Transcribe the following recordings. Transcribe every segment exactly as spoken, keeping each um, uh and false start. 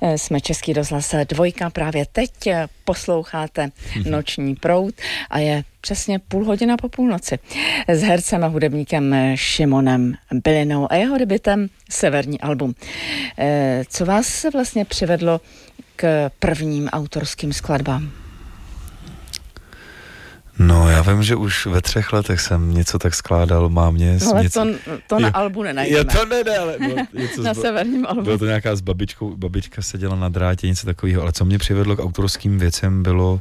Jsme Český rozhlas Dvojka, právě teď posloucháte Noční proud a je přesně půl hodina po půlnoci. S hercem a hudebníkem Šimonem Bilinou a jeho debutem Severní album. Co vás vlastně přivedlo k prvním autorským skladbám? No, já vím, že už ve třech letech jsem něco tak skládal, mámě. Ale něco... to, to na je, albu nenajdeme. Je to ne, ale bylo něco na z... Severním albu. Bylo to nějaká s babičkou, babička seděla na drátě, něco takového, ale co mě přivedlo k autorským věcem bylo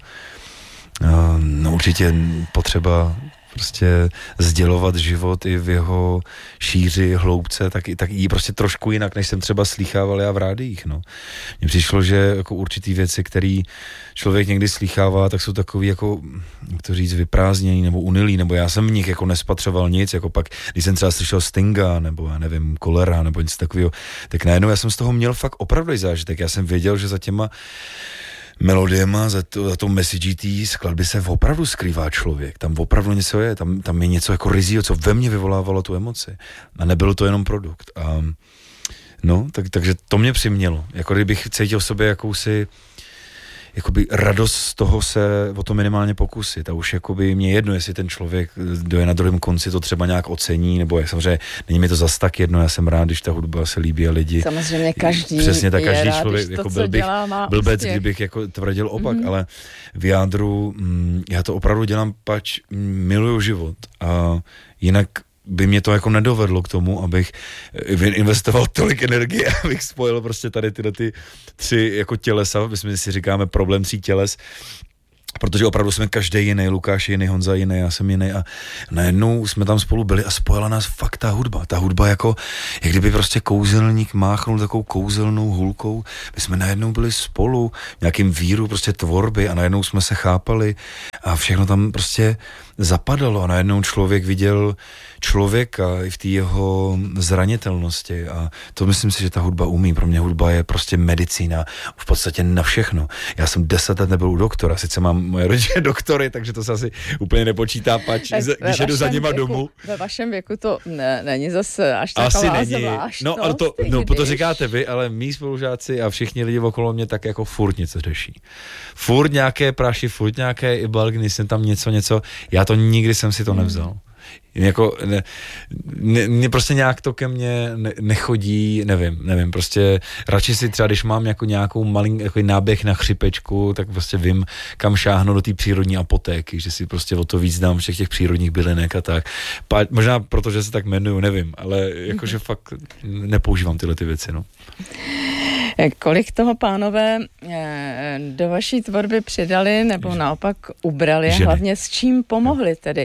no určitě potřeba prostě sdělovat život i v jeho šíři, hloubce, tak, tak i prostě trošku jinak, než jsem třeba slýchával já v rádiích, no. Mně přišlo, že jako určitý věci, který člověk někdy slýchává, tak jsou takový jako, jak to říct, vyprázdněný nebo unilý, nebo já jsem v nich jako nespatřoval nic, jako pak, když jsem třeba slyšel Stinga, nebo já nevím, Kolera, nebo něco takového, tak najednou já jsem z toho měl fakt opravdu zážitek, já jsem věděl, že za těma melodiema, za, to, za tou message té skladby se opravdu skrývá člověk. Tam opravdu něco je, tam, tam je něco jako rizího, co ve mně vyvolávalo tu emoci. A nebyl to jenom produkt. A no, tak, takže to mě přimělo. Jako kdybych cítil v sobě jakousi jakoby radost z toho se o to minimálně pokusit. A už jakoby mě jedno, jestli ten člověk, kdo je na druhém konci, to třeba nějak ocení, nebo jak samozřejmě není mi to zas tak jedno, já jsem rád, když ta hudba se líbí a lidi. Samozřejmě každý Přesně tak, každý rád, člověk, to, jako byl bych, blbec, kdybych jako tvrdil opak, mm-hmm. ale v jádru mm, já to opravdu dělám, pač miluju život a jinak by mě to jako nedovedlo k tomu, abych investoval tolik energie, abych spojil prostě tady tyhle ty tři jako tělesa, my si říkáme problém tří těles, protože opravdu jsme každý jiný, Lukáš je jiný, Honza jiný, já jsem jiný a najednou jsme tam spolu byli a spojila nás fakt ta hudba. Ta hudba jako, jak kdyby prostě kouzelník máchnul takovou kouzelnou hulkou. My jsme najednou byli spolu v nějakým víru prostě tvorby a najednou jsme se chápali a všechno tam prostě zapadalo a najednou člověk viděl člověka i v té jeho zranitelnosti a to myslím si, že ta hudba umí. Pro mě hudba je prostě medicína v podstatě na všechno. Já jsem deset let nebyl u doktora, sice mám moje rodiče doktory, takže to se asi úplně nepočítá, pač, když jedu za nima věku, domů. Ve vašem věku to ne, není zase až taková asi není. zvláštnost. No, ale to, no, to říkáte vy, ale mý spolužáci a všichni lidi okolo mě tak jako furt něco řeší. Furt nějaké praši, furt nějaké ibalgny, jsem tam něco, něco. Já to nikdy jsem si to nevzal. Jako, ne, ne, ne, prostě nějak to ke mně ne, nechodí, nevím, nevím, prostě radši si třeba, když mám jako nějakou malý jako náběh na chřipečku, tak prostě vím, kam šáhnu do té přírodní apotéky, že si prostě o to víc dám všech těch přírodních bylinek a tak. Pa, možná proto, že se tak jmenuju, nevím, ale jakože fakt nepoužívám tyhle ty věci, no. Kolik toho, pánové, do vaší tvorby přidali nebo naopak ubrali? Ženy. Hlavně s čím pomohli tedy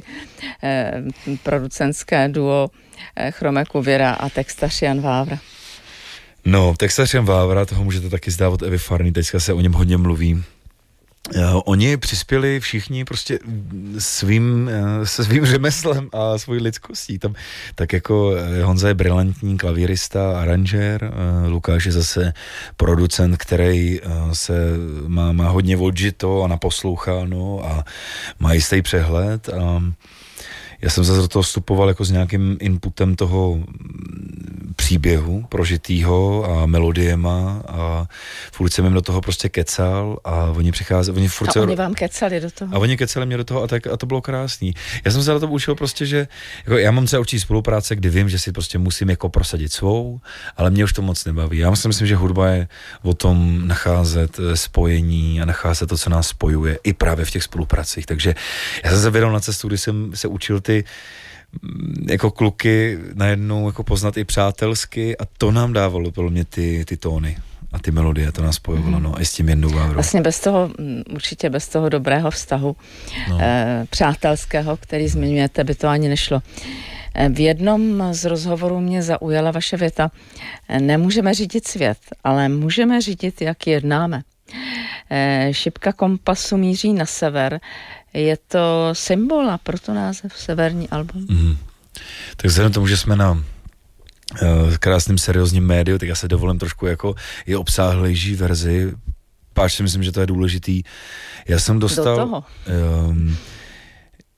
producentské duo Chromeku Věra a textař Jan Vávra? No, textař Jan Vávra, toho můžete taky zdát od Evy Farný, teďka se o něm hodně mluví. Uh, oni přispěli všichni prostě svým, uh, se svým řemeslem a svojí lidskostí. Tam, tak jako uh, Honza je brilantní klavírista, aranžér, uh, Lukáš je zase producent, který uh, se má, má hodně odžito a naposloucháno a má jistý přehled. A já jsem zase do toho vstupoval jako s nějakým inputem toho příběhu prožitýho a melodiema a furt jsem jim do toho prostě kecal a oni přicházeli, oni furt a se... oni vám kecali do toho. A oni kecali mě do toho a, tak, a to bylo krásný. Já jsem se na to učil prostě, že jako já mám třeba určitý spolupráce, kdy vím, že si prostě musím jako prosadit svou, ale mě už to moc nebaví. Já si myslím, že hudba je o tom nacházet spojení a nacházet to, co nás spojuje i právě v těch spolupracích. Takže já jsem se vydal na cestu, kdy jsem se učil ty jako kluky najednou jako poznat i přátelsky a to nám dávalo pro mě ty, ty tóny a ty melodie, to nás spojovalo, no, i s tím Jednou Vávrou. Vlastně bez toho, určitě bez toho dobrého vztahu no. eh, přátelského, který zmiňujete, by to ani nešlo. Eh, v jednom z rozhovorů mě zaujala vaše věta. Eh, nemůžeme řídit svět, ale můžeme řídit, jak jednáme. Eh, šipka kompasu míří na sever. Je to symbol a proto název Severní album. Mm. Tak vzhledem tomu, že jsme na uh, krásným seriózním médiu, tak já se dovolím trošku jako je obsáhlejší verzi. Páč si myslím, že to je důležitý. Já jsem dostal... Do toho. Um,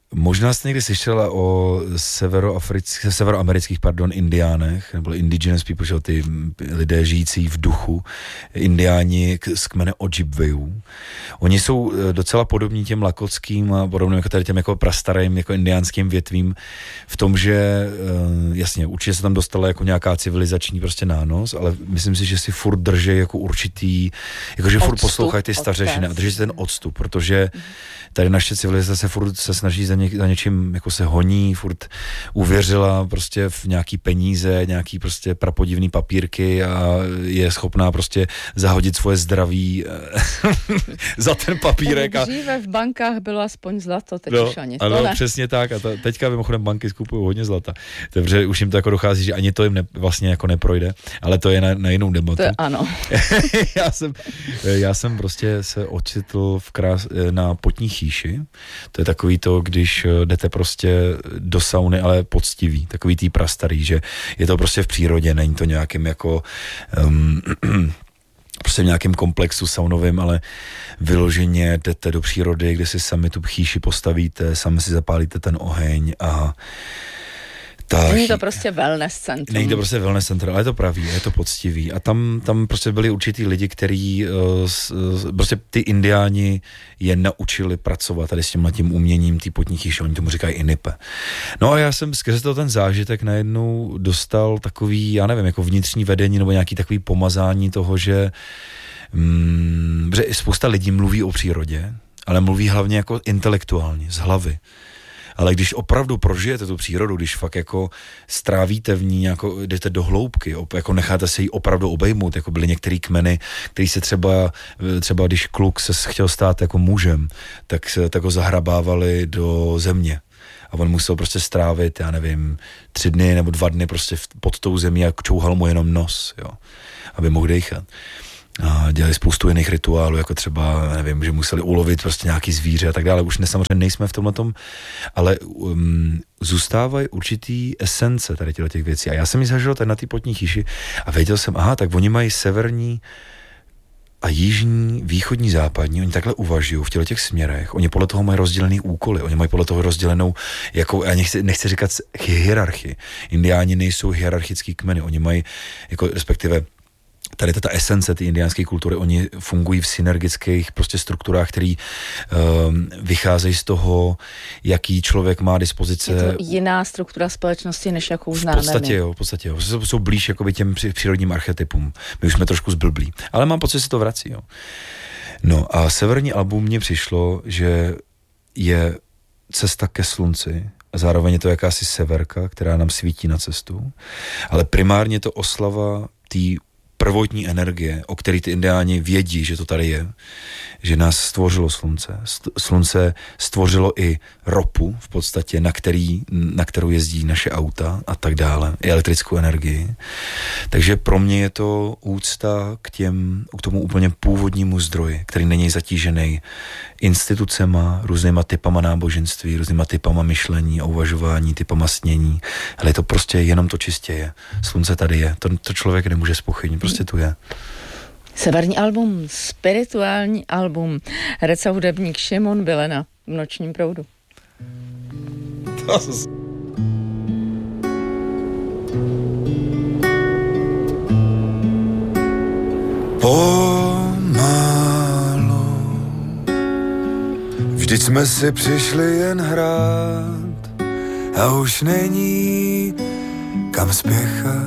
Možná jste někdy slyšela o severoafrických, severoamerických, pardon, indiánech, nebo indigenous people, že ty lidé žijící v duchu, indiáni z kmene Ojibwejů. Oni jsou docela podobní těm lakotským a podobným jako tady těm jako prastarým, jako indiánským větvím v tom, že jasně, určitě se tam dostala jako nějaká civilizační prostě nános, ale myslím si, že si furt drží jako určitý, jakože furt poslouchají ty stařešiny a drží si ten odstup, protože tady naše civilizace se furt se snaží za, ně, za něčím, jako se honí, furt uvěřila prostě v nějaký peníze, nějaký prostě prapodivný papírky a je schopná prostě zahodit svoje zdraví za ten papírek. A... Dříve v bankách bylo aspoň zlato, teď no, už ani ano, to ne. Přesně tak a ta, teďka mimochodem banky skupují hodně zlata, takže už jim to jako dochází, že ani to jim ne, vlastně jako neprojde, ale to je na, na jinou debatu. To je ano. já, jsem, já jsem prostě se ocitl v krás, na Potní chýši, to je takový to, když jdete prostě do sauny, ale poctivý, takový tý prastarý, že je to prostě v přírodě, není to nějakým jako um, prostě v nějakém komplexu saunovým, ale vyloženě jdete do přírody, kde si sami tu chýši postavíte, sami si zapálíte ten oheň a ta Není to prostě wellness centrum. Není to prostě wellness centrum, ale je to pravý, je to poctivý. A tam, tam prostě byli určitý lidi, kteří uh, prostě ty indiáni je naučili pracovat tady s tímhle tím uměním, tý potní chýše, oni tomu říkají inipe. No a já jsem skrze to ten zážitek najednou dostal takový, já nevím, jako vnitřní vedení nebo nějaký takový pomazání toho, že mm, že spousta lidí mluví o přírodě, ale mluví hlavně jako intelektuálně, z hlavy. Ale když opravdu prožijete tu přírodu, když fakt jako strávíte v ní, jako jdete do hloubky, jako necháte se jí opravdu obejmout, jako byly některý kmeny, který se třeba, třeba když kluk se chtěl stát jako mužem, tak se tak ho zahrabávali do země. A on musel prostě strávit, já nevím, tři dny nebo dva dny prostě pod tou zemí a čouhal mu jenom nos, jo, aby mohl dejchat. A dělali spoustu jiných rituálů, jako třeba, nevím, že museli ulovit prostě nějaký zvíře a tak dále. Už ne, samozřejmě nejsme v tomhletom, ale um, zůstávají určitý esence tady těch věcí. A já jsem ji zažil tady na té Potní chýši a věděl jsem, aha, tak oni mají severní a jižní, východní, západní, oni takhle uvažují v těch směrech. Oni podle toho mají rozdělený úkoly, oni mají podle toho rozdělenou, jako, já nechci, nechci říkat hierarchii. Indiáni nejsou hierarchický kmeny, oni mají, jako respektive tady ta esence té indiánské kultury, oni fungují v synergických prostě strukturách, které um, vycházejí z toho, jaký člověk má dispozice. Je to jiná struktura společnosti, než jakou známe. V podstatě jo, v podstatě jo. Jsou, jsou blíž jakoby těm přírodním archetypům. My už jsme trošku zblblí. Ale mám pocit, že se to vrací, jo. No a severní album mně přišlo, že je cesta ke slunci, a zároveň je to jakási severka, která nám svítí na cestu, ale primárně to oslava té prvotní energie, o který ty indiáni vědí, že to tady je, že nás stvořilo slunce. Slunce stvořilo i ropu v podstatě, na, který, na kterou jezdí naše auta a tak dále, i elektrickou energii. Takže pro mě je to úcta k, těm, k tomu úplně původnímu zdroji, který není zatížený institucema, různýma typama náboženství, různýma typama myšlení a uvažování, typama snění. Ale je to prostě jenom to čistě je. Slunce tady je. To, to člověk nemůže zpochybnit, prostě tu je. Severní album, spirituální album. Herec a hudebník Šimon Bilena v Nočním proudu. Pomalu, vždyť jsme si přišli jen hrát a už není kam spěchat.